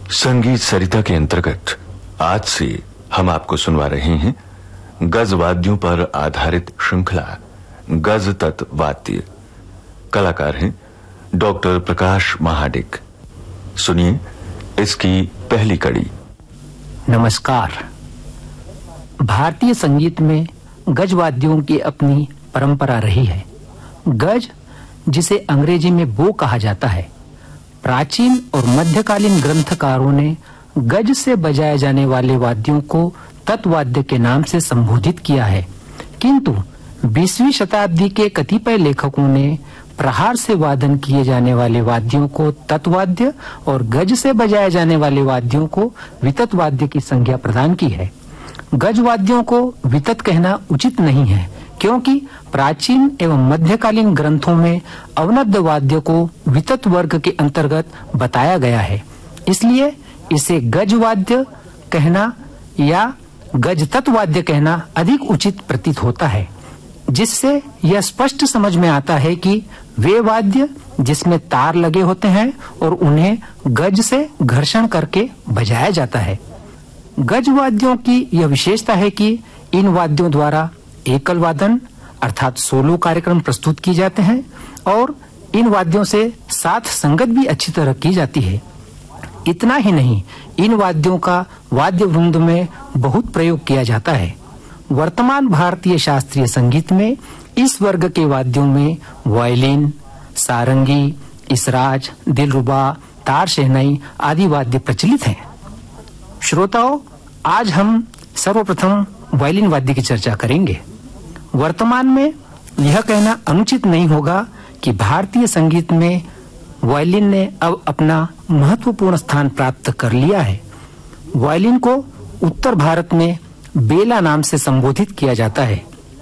संगीत सरिता के अंतर्गत आज से हम आपको सुनवा रहे हैं गज वाद्यों पर आधारित श्रृंखला गज तत्व वाद्य। कलाकार हैं डॉक्टर प्रकाश महाडिक। सुनिए इसकी पहली कड़ी। नमस्कार। भारतीय संगीत में गज वाद्यों की अपनी परंपरा रही है। गज, जिसे अंग्रेजी में बो कहा जाता है, प्राचीन और मध्यकालीन ग्रंथकारों ने गज से बजाए जाने वाले वाद्यों को तत्वाद्य के नाम से संबोधित किया है, किंतु 20वीं शताब्दी के कतिपय लेखकों ने प्रहार से वादन किए जाने वाले वाद्यों को तत्वाद्य और गज से बजाए जाने वाले वाद्यों को वितत वाद्य की संज्ञा प्रदान की है। गज वाद्यों को वितत कहना उचित नहीं है, क्योंकि प्राचीन एवं मध्यकालीन ग्रंथों में अवनद्य वाद्य को वितत वर्ग के अंतर्गत बताया गया है। इसलिए इसे गज वाद्य कहना या गज तत्वाद्य कहना अधिक उचित प्रतीत होता है, जिससे यह स्पष्ट समझ में आता है कि वे वाद्य जिसमें तार लगे होते हैं और उन्हें गज से घर्षण करके बजाया जाता है। गज वाद्यों की यह विशेषता है कि इन वाद्यों द्वारा एकल वादन अर्थात सोलो कार्यक्रम प्रस्तुत किए जाते हैं और इन वाद्यों से साथ संगत भी अच्छी तरह की जाती है। इतना ही नहीं, इन वाद्यों का वाद्य वृंद में बहुत प्रयोग किया जाता है। वर्तमान भारतीय शास्त्रीय संगीत में इस वर्ग के वाद्यों में वायलिन, सारंगी, इसराज, दिलरुबा, तार शहनाई आदि वाद्य प्रचलित हैं। श्रोताओं, आज हम सर्वप्रथम वायलिन वाद्य की चर्चा करेंगे। वर्तमान में यह कहना अनुचित नहीं होगा कि भारतीय संगीत में वायलिन ने अब अपना महत्वपूर्ण स्थान प्राप्त कर लिया है। वायलिन को उत्तर भारत में बेला नाम से संबोधित किया जाता है।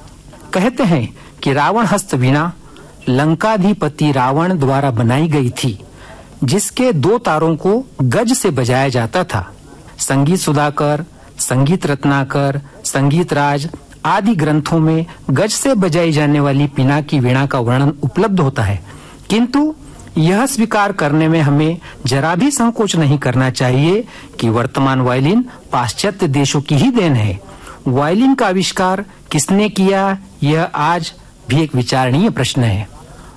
कहते हैं कि रावण हस्त वीणा लंकाधिपति रावण द्वारा बनाई गई थी, जिसके 2 तारों को गज से बजाया जाता था। संगीत सुधाकर, संगीत रत्नाकर, संगीत राज आदि ग्रंथों में गज से बजाई जाने वाली पिनाकी वीणा का वर्णन उपलब्ध होता है, किंतु यह स्वीकार करने में हमें जरा भी संकोच नहीं करना चाहिए कि वर्तमान वायलिन पाश्चात्य देशों की ही देन है। वायलिन का आविष्कार किसने किया, यह आज भी एक विचारणीय प्रश्न है।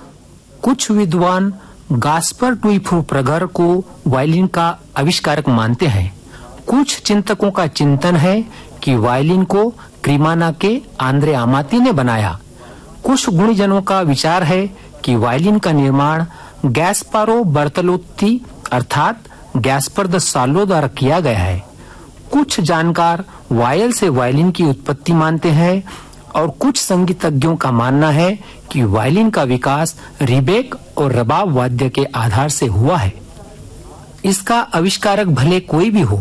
कुछ विद्वान गास्पर ट्विफो प्रगर को वायलिन का आविष्कारक मानते हैं। कुछ चिंतकों का चिंतन है कि वायलिन को क्रीमाना के आंद्रे आमाती ने बनाया। कुछ गुणीजनों का विचार है कि वायलिन का निर्माण गैस्पारो बर्तलोत्ती अर्थात गैस्पर द सालो द्वारा किया गया है। कुछ जानकार वायल से वायलिन की उत्पत्ति मानते हैं और कुछ संगीतज्ञों का मानना है कि वायलिन का विकास रिबेक और रबाब वाद्य के आधार से हुआ है। इसका आविष्कारक भले कोई भी हो,